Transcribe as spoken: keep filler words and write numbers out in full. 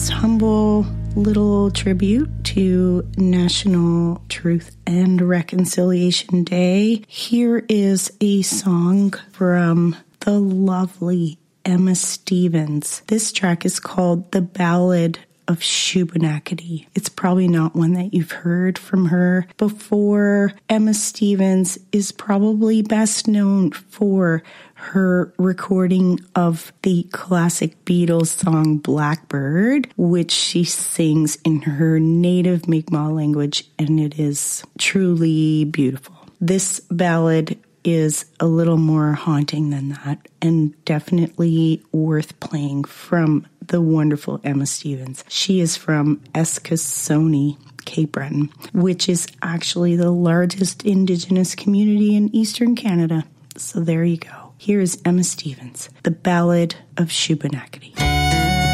Humble little tribute to National Truth and Reconciliation Day. Here is a song from the lovely Emma Stevens. This track is called The Ballad of Shubenacadie. It's probably not one that you've heard from her before. Emma Stevens is probably best known for her recording of the classic Beatles song Blackbird, which she sings in her native Mi'kmaq language, and it is truly beautiful. This ballad is a little more haunting than that, and definitely worth playing from the wonderful Emma Stevens. She is from Eskasoni, Cape Breton, which is actually the largest Indigenous community in Eastern Canada. So there you go. Here is Emma Stevens, The Ballad of Shubenacadie.